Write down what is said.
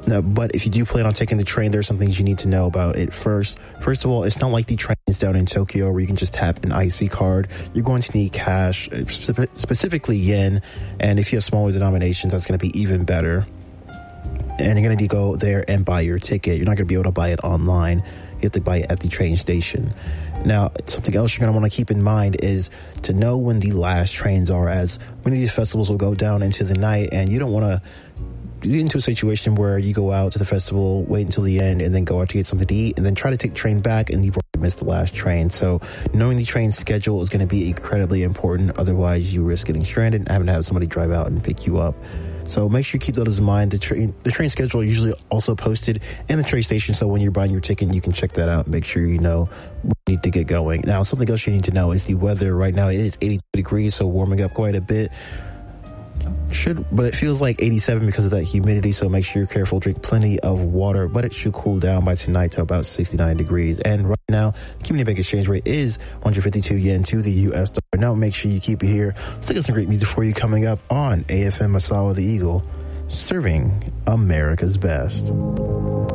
No, but if you do plan on taking the train, there's some things you need to know about it first. First of all, it's not like the trains down in Tokyo where you can just tap an IC card. You're going to need cash, specifically yen, and if you have smaller denominations, that's going to be even better. And you're going to need to go there and buy your ticket. You're not going to be able to buy it online. You have to buy it at the train station. Now, something else you're going to want to keep in mind is to know when the last trains are, as many of these festivals will go down into the night, and you don't want to get into a situation where you go out to the festival, wait until the end, and then go out to get something to eat, and then try to take the train back, and you've already missed the last train. So knowing the train schedule is going to be incredibly important. Otherwise, you risk getting stranded and having to have somebody drive out and pick you up. So make sure you keep those in mind. The train schedule is usually also posted in the train station, so when you're buying your ticket, you can check that out and make sure you know when you need to get going. Now, something else you need to know is the weather. Right now, it is 82 degrees, so warming up quite a bit. But it feels like 87 because of that humidity, so make sure you're careful. Drink plenty of water, but it should cool down by tonight to about 69 degrees. And right now, the Community Bank exchange rate is 152 yen to the U.S. dollar. Now, make sure you keep it here. Let's get some great music for you coming up on AFM Masawa the Eagle, serving America's best.